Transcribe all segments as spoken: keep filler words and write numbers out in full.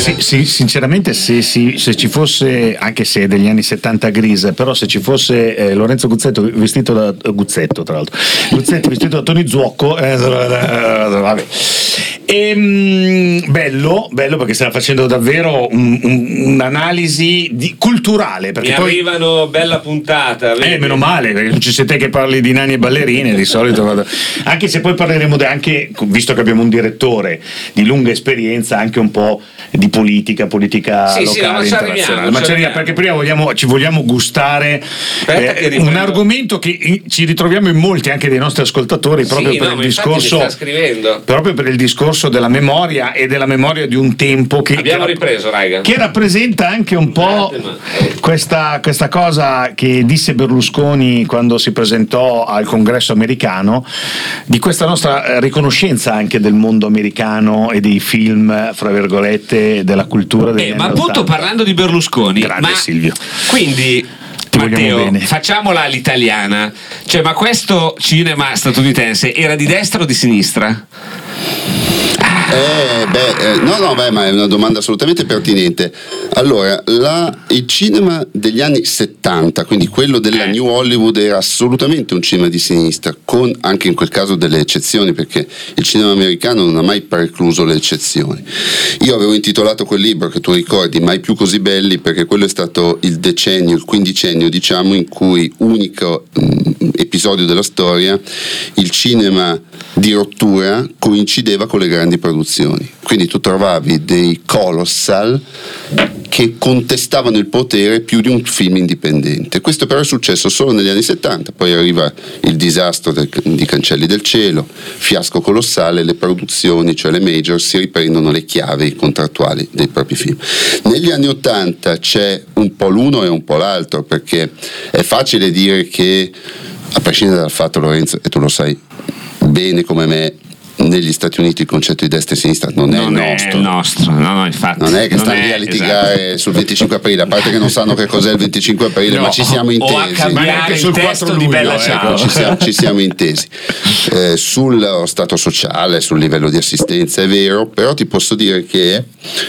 sì, sì, sinceramente se, sì, se ci fosse, anche se è degli anni settanta Grease, però se ci fosse eh, Lorenzo Guzzetto vestito da Guzzetto tra l'altro Guzzetto vestito da Tony Zuocco eh, vabbè. E, mh, bello bello perché stiamo facendo davvero un, un, un'analisi di, culturale perché mi poi arrivano bella puntata, eh, meno male perché non ci sei te che parli di nani e ballerine di solito vado. Anche se poi parleremo de, anche visto che abbiamo un direttore di lunga esperienza anche un po' di politica politica sì, locale sì, internazionale ma ci arriviamo, perché prima vogliamo, ci vogliamo gustare eh, un argomento che ci ritroviamo in molti anche dei nostri ascoltatori proprio sì, per no, il discorso mi sta scrivendo. proprio per il discorso della memoria e della memoria di un tempo che abbiamo che, ripreso raga. Che rappresenta anche un po' questa, questa cosa che disse Berlusconi quando si presentò al congresso americano, di questa nostra riconoscenza anche del mondo americano e dei film fra virgolette della cultura degli eh, anni ma appunto ottanta. Parlando di Berlusconi, grande ma Silvio, quindi Matteo, facciamola all'italiana, cioè ma questo cinema statunitense era di destra o di sinistra? Eh, beh, eh, no, no, beh, ma è una domanda assolutamente pertinente. Allora, la, il cinema degli anni settanta, quindi quello della New Hollywood, era assolutamente un cinema di sinistra, con anche in quel caso delle eccezioni, perché il cinema americano non ha mai precluso le eccezioni. Io avevo intitolato quel libro che tu ricordi, Mai più così belli, perché quello è stato il decennio, il quindicennio, diciamo, in cui unico mh, episodio della storia il cinema di rottura coincideva con le grandi produzioni. Quindi tu trovavi dei colossal che contestavano il potere più di un film indipendente. Questo però è successo solo negli anni settanta, poi arriva il disastro del, di Cancelli del Cielo, fiasco colossale, le produzioni, cioè le major, si riprendono le chiavi contrattuali dei propri film. Negli anni ottanta c'è un po' l'uno e un po' l'altro, perché è facile dire che, a prescindere dal fatto, Lorenzo, e tu lo sai bene come me, negli Stati Uniti il concetto di destra e sinistra non, non è il nostro, è il nostro. No, no, infatti, non è che non stanno è, lì a litigare esatto. sul venticinque aprile, a parte che non sanno che cos'è il venticinque aprile, no, ma ci siamo intesi, o a cambiare il testo di Bella Ciao, ecco, ci, siamo, ci siamo intesi eh, sul stato sociale, sul livello di assistenza, è vero, però ti posso dire che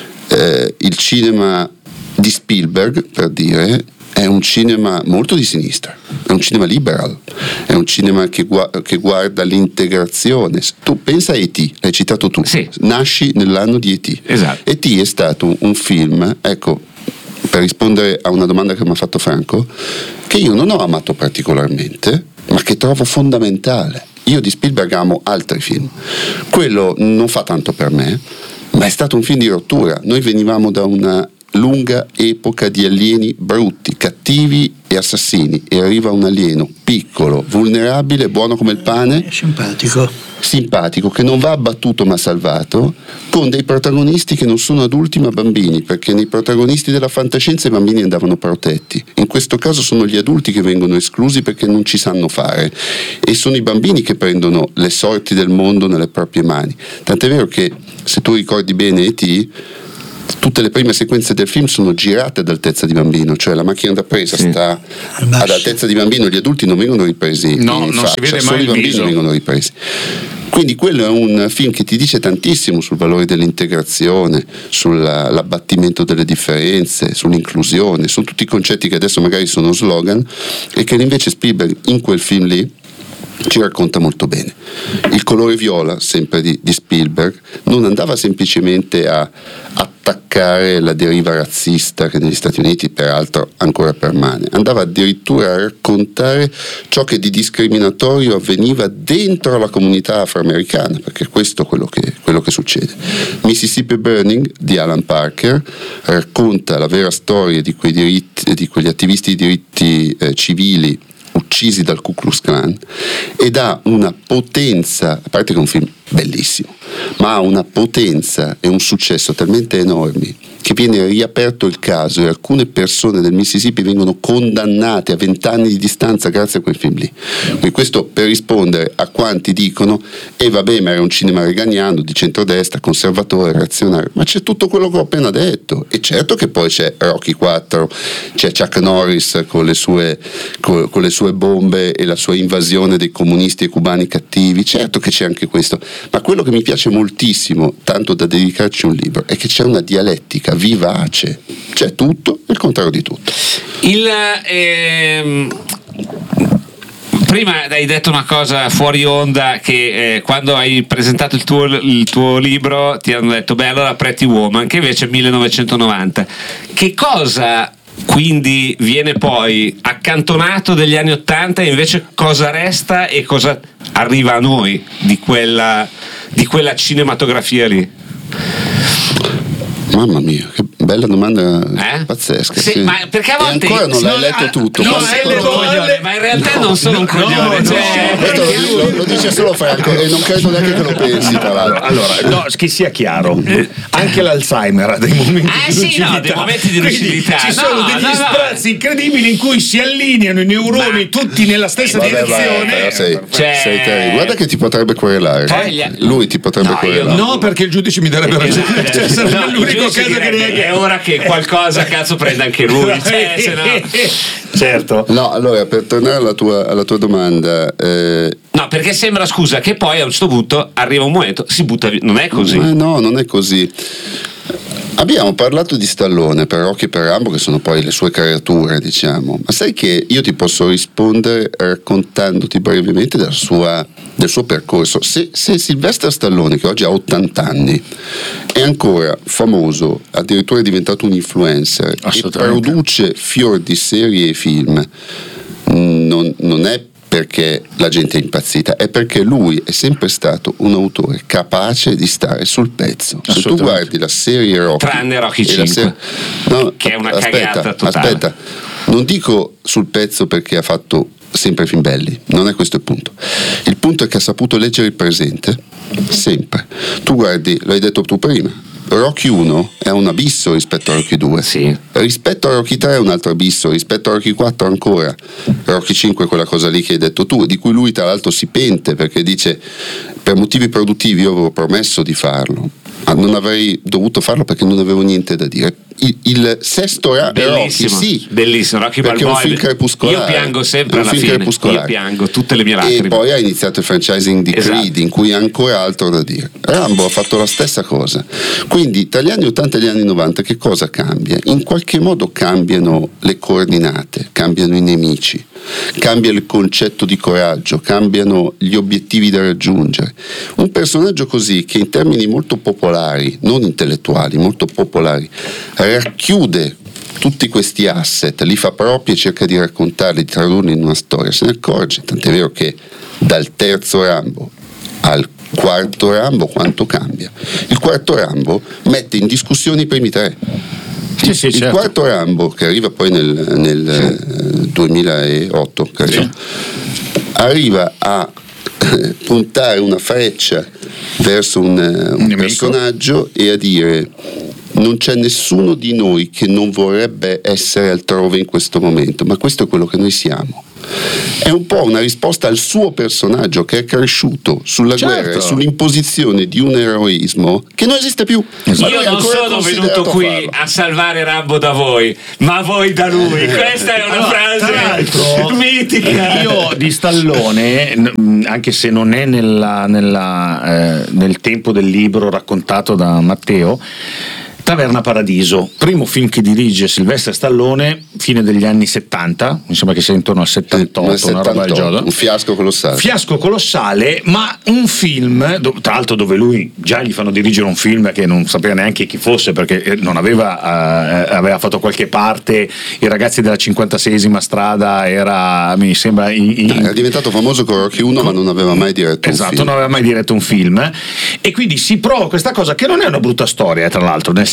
eh, il cinema di Spielberg, per dire, è un cinema molto di sinistra, è un cinema liberal, è un cinema che, gu- che guarda l'integrazione. Tu pensa a E T, l'hai citato tu, sì. Nasci nell'anno di E T. Esatto. E T è stato un film, ecco, per rispondere a una domanda che mi ha fatto Franco, che io non ho amato particolarmente, ma che trovo fondamentale. Io di Spielberg amo altri film, quello non fa tanto per me, ma è stato un film di rottura. Noi venivamo da una lunga epoca di alieni brutti, cattivi e assassini, e arriva un alieno piccolo, vulnerabile, buono come il pane, simpatico simpatico, che non va abbattuto ma salvato, con dei protagonisti che non sono adulti ma bambini, perché nei protagonisti della fantascienza i bambini andavano protetti. In questo caso sono gli adulti che vengono esclusi perché non ci sanno fare, e sono i bambini che prendono le sorti del mondo nelle proprie mani. Tant'è vero che, se tu ricordi bene E T, tutte le prime sequenze del film sono girate ad altezza di bambino, cioè la macchina da presa sì. sta ad altezza di bambino, gli adulti non vengono ripresi no, in non faccia, si vede solo mai i bambini viso. vengono ripresi. Quindi quello è un film che ti dice tantissimo sul valore dell'integrazione, sull'abbattimento delle differenze, sull'inclusione, sono tutti concetti che adesso magari sono slogan e che invece Spielberg in quel film lì ci racconta molto bene. Il colore viola, sempre di, di Spielberg, non andava semplicemente a attaccare la deriva razzista che negli Stati Uniti peraltro ancora permane, andava addirittura a raccontare ciò che di discriminatorio avveniva dentro la comunità afroamericana, perché questo è quello che, quello che succede. Mississippi Burning di Alan Parker racconta la vera storia di quei diritti, di quegli attivisti di diritti eh, civili uccisi dal Ku Klux Klan, ed ha una potenza, a parte che è un film bellissimo, ma ha una potenza e un successo talmente enormi che viene riaperto il caso e alcune persone del Mississippi vengono condannate a vent'anni di distanza grazie a quel film lì. Quindi questo per rispondere a quanti dicono e vabbè, ma era un cinema reganiano di centrodestra, conservatore, reazionario, ma c'è tutto quello che ho appena detto. E certo che poi c'è Rocky quattro, c'è Chuck Norris con le sue, con, con le sue bombe e la sua invasione dei comunisti e cubani cattivi, certo che c'è anche questo, ma quello che mi piace moltissimo, tanto da dedicarci un libro, è che c'è una dialettica vivace, c'è tutto e il contrario di tutto. Il ehm... Prima hai detto una cosa fuori onda, che eh, quando hai presentato il tuo, il tuo libro ti hanno detto beh allora Pretty Woman, che invece è millenovecentonovanta. Che cosa quindi viene poi accantonato degli anni ottanta e invece cosa resta e cosa arriva a noi di quella, di quella cinematografia lì? Mamma mia, che bella domanda, eh? pazzesca. Sì, sì. Ma perché a volte e ancora non l'hai letto tutto. Non sei un coglione, ma in realtà no, non sono un coglione. No, cioè, no, questo lo, lo, lo dice solo Franco e non credo neanche che lo pensi, tra l'altro. Allora, no, che sia chiaro, anche l'Alzheimer ha dei momenti ah, di sì, lucidità. no, dei momenti di lucidità. Ci no, sono degli no, sprazzi no. incredibili in cui si allineano i neuroni ma, tutti nella stessa Vabbè, direzione. Vai, sei, cioè, sei terribile. Guarda che ti potrebbe querelare. Poi, lui ti potrebbe no, querelare. No, perché il giudice mi darebbe ragione. Cioè, sarebbe no, l'unico caso che neanche. È ora che qualcosa cazzo prenda anche lui. Cioè, se no... Certo. No, allora per tornare alla tua, alla tua domanda. Eh, no, perché sembra, scusa, che poi a un certo punto arriva un momento, si butta via. Non è così. Eh, no, non è così. Abbiamo parlato di Stallone, per Rocky e per Rambo, che sono poi le sue creature, diciamo. Ma sai che io ti posso rispondere raccontandoti brevemente della sua, del suo percorso. Se, se Sylvester Stallone, che oggi ha ottanta anni, è ancora famoso, addirittura è diventato un influencer e produce fior di serie e film, non, non è perché la gente è impazzita, è perché lui è sempre stato un autore capace di stare sul pezzo. Se tu guardi la serie Rocky, tranne Rocky cinque, serie, no, che è una aspetta, cagata totale. Aspetta, non dico sul pezzo perché ha fatto sempre film belli, non è questo il punto. Il punto è che ha saputo leggere il presente sempre. Tu guardi, l'hai detto tu prima, Rocky uno è un abisso rispetto a Rocky due, sì. Rispetto a Rocky tre è un altro abisso, rispetto a Rocky quattro ancora, Rocky cinque è quella cosa lì che hai detto tu, di cui lui tra l'altro si pente perché dice per motivi produttivi io avevo promesso di farlo, ma non avrei dovuto farlo perché non avevo niente da dire. Il, il sesto era bellissimo, Rocky, sì, bellissimo, Rocky perché Balboa, è un film crepuscolare, io piango sempre alla film fine, crepuscolare. io piango tutte le mie lacrime. E poi ha iniziato il franchising di esatto. Creed, in cui ha ancora altro da dire. Rambo ha fatto la stessa cosa. Quindi tra gli anni ottanta e gli anni novanta che cosa cambia? In qualche modo cambiano le coordinate, cambiano i nemici, cambia il concetto di coraggio, cambiano gli obiettivi da raggiungere. Un personaggio così, che in termini molto popolari, non intellettuali, molto popolari, racchiude tutti questi asset, li fa propri e cerca di raccontarli, di tradurli in una storia, se ne accorge, tant'è vero che dal terzo Rambo al quarto Rambo quanto cambia. Il quarto Rambo mette in discussione i primi tre. Sì, sì, il certo. quarto Rambo, che arriva poi nel, nel sì. duemilaotto, credo, sì. arriva a puntare una freccia verso un, un personaggio e a dire: non c'è nessuno di noi che non vorrebbe essere altrove in questo momento, ma questo è quello che noi siamo. È un po' una risposta al suo personaggio che è cresciuto sulla certo. guerra e sull'imposizione di un eroismo che non esiste più. Esatto. Io non sono venuto qui farlo. a salvare Rambo da voi, ma voi da lui. Questa è una allora, frase mitica. Io di Stallone, anche se non è nella, nella, eh, nel tempo del libro raccontato da Matteo, Taverna Paradiso, primo film che dirige Sylvester Stallone, fine degli anni settanta, mi sembra che sia intorno al settantotto, sì, una roba del genere. Un fiasco colossale. Fiasco colossale, ma un film, do, tra l'altro dove lui già gli fanno dirigere un film che non sapeva neanche chi fosse perché non aveva, eh, aveva fatto qualche parte, I ragazzi della cinquantaseiesima strada, era, mi sembra... In, in, era diventato famoso con Rocky uno, ma non aveva mai diretto esatto, un film. non aveva mai diretto un film. E quindi si prova questa cosa che non è una brutta storia, tra l'altro, nel senso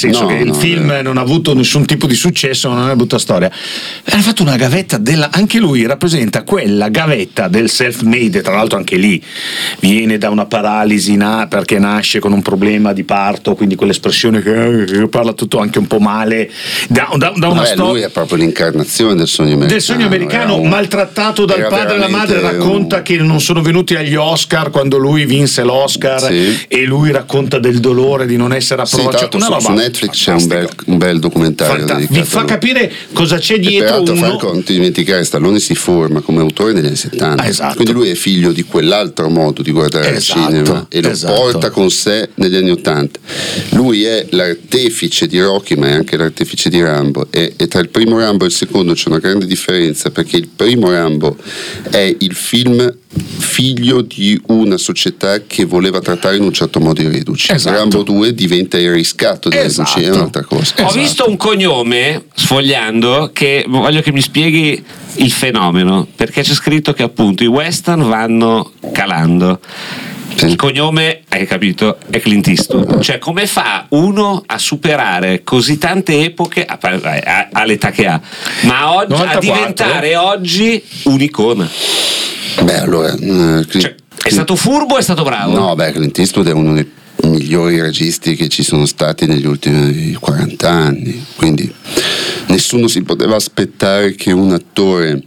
senso No, che il no, film no. non ha avuto nessun tipo di successo, non è una brutta storia. Hanno fatto una gavetta della, anche lui rappresenta quella gavetta del self-made, tra l'altro anche lì viene da una paralisi na, perché nasce con un problema di parto, quindi quell'espressione che, che parla tutto anche un po' male, da, da, da una Vabbè, storia. lui è proprio l'incarnazione del sogno americano. Del sogno americano, un, maltrattato dal padre e dalla madre, racconta un... che non sono venuti agli Oscar quando lui vinse l'Oscar, sì. E lui racconta del dolore di non essere approvato. Sì, una su, su Netflix c'è un bel, un bel documentario. Fanta- vi fa capire cosa c'è dietro. E peraltro, uno... Franco, non ti dimenticare, Stallone si forma come autore negli anni settanta, ah, esatto. Quindi lui è figlio di quell'altro modo di guardare esatto, il cinema e lo esatto. porta con sé negli anni ottanta. Lui è l'artefice di Rocky, ma è anche l'artefice di Rambo, e, e tra il primo Rambo e il secondo c'è una grande differenza, perché il primo Rambo è il film figlio di una società che voleva trattare in un certo modo i reduci. Esatto. Rambo due diventa il riscatto dei esatto. reduci, è un'altra cosa. Ho esatto. visto un cognome sfogliando che voglio che mi spieghi il fenomeno, perché c'è scritto che appunto i western vanno calando. Sì. Il cognome, hai capito, è Clint Eastwood. Cioè, come fa uno a superare così tante epoche a, a, all'età che ha, ma oggi, a diventare oggi un'icona? Beh, allora, uh, Clint, cioè, è stato furbo o è stato bravo? No, beh, Clint Eastwood è uno dei migliori registi che ci sono stati negli ultimi quaranta anni, quindi nessuno si poteva aspettare che un attore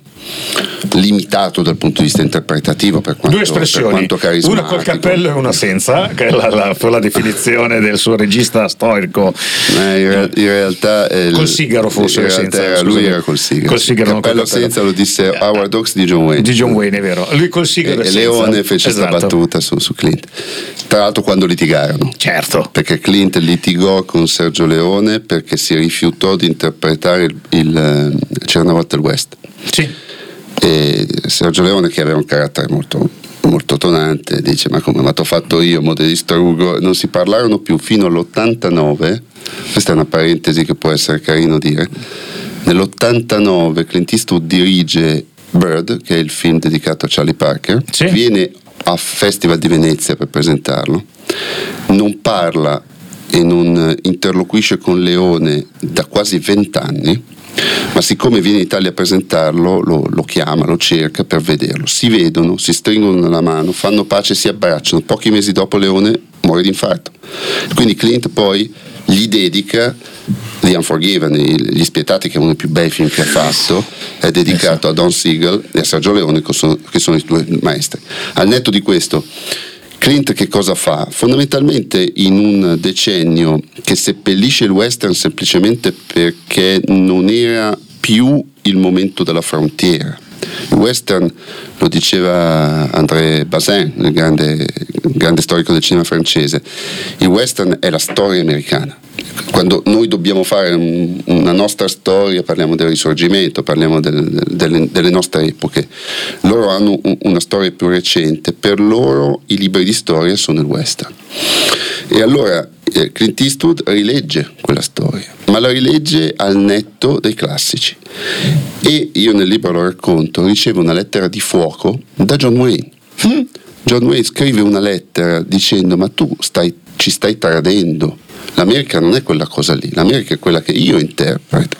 limitato dal punto di vista interpretativo, per quanto, due espressioni, per quanto carismatico, una col cappello e una senza, che è la, la, la definizione del suo regista storico. Eh, in, re- in realtà eh, col sigaro forse in senza, era, lui era col sigaro, col sigaro, cappello senza lo disse Howard Hawks di John Wayne di John Wayne, è vero, lui col sigaro e, e Leone fece esatto. sta battuta su, su Clint, tra l'altro quando litigarono, certo, perché Clint litigò con Sergio Leone perché si rifiutò di interpretare il, il C'era una volta il West, sì. E Sergio Leone, che aveva un carattere molto, molto tonante, dice: ma come, ma t'ho fatto io, mo te distruggo. Non si parlarono più fino all'ottantanove. Questa è una parentesi che può essere carino dire. Nell'ottantanove Clint Eastwood dirige Bird, che è il film dedicato a Charlie Parker, sì. Viene a Festival di Venezia per presentarlo, non parla e non interloquisce con Leone da quasi vent'anni, ma siccome viene in Italia a presentarlo lo, lo chiama, lo cerca per vederlo, si vedono, si stringono la mano, fanno pace, si abbracciano. Pochi mesi dopo Leone muore di infarto, quindi Clint poi gli dedica The Unforgiven, Gli Spietati, che è uno dei più bei film che ha fatto, è dedicato a Don Siegel e a Sergio Leone, che sono, che sono i due maestri. Al netto di questo, Clint che cosa fa? Fondamentalmente, in un decennio che seppellisce il western semplicemente perché non era più il momento della frontiera. Il western, lo diceva André Bazin, il grande, grande storico del cinema francese, il western è la storia americana. Quando noi dobbiamo fare un, una nostra storia, parliamo del Risorgimento, parliamo del, delle, delle nostre epoche. Loro hanno un, una storia più recente, per loro i libri di storia sono il western. E allora eh, Clint Eastwood rilegge quella storia, ma la rilegge al netto dei classici. E io nel libro lo racconto, ricevo una lettera di fuoco da John Wayne. Mm. John Wayne scrive una lettera dicendo: ma tu stai, ci stai tradendo. L'America non è quella cosa lì, l'America è quella che io interpreto.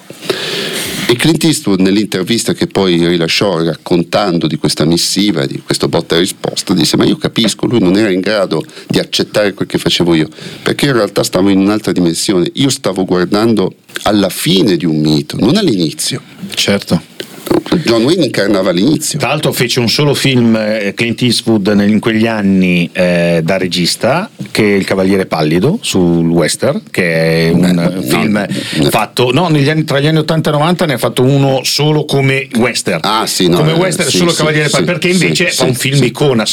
E Clint Eastwood, nell'intervista che poi rilasciò raccontando di questa missiva, di questo botta e risposta, disse: ma io capisco, lui non era in grado di accettare quel che facevo io, perché in realtà stavo in un'altra dimensione, io stavo guardando alla fine di un mito, non all'inizio. Certo. John Wayne incarnava l'inizio. Tra l'altro fece un solo film eh, Clint Eastwood in quegli anni eh, da regista, che è Il Cavaliere Pallido sul western, che è un Beh, film no, fatto no, negli anni, tra gli anni ottanta e novanta ne ha fatto uno solo come western. Ah, sì, no, come eh, western sì, solo sì, Cavaliere sì, Pallido, perché sì, invece sì, fa un sì, film sì. icona,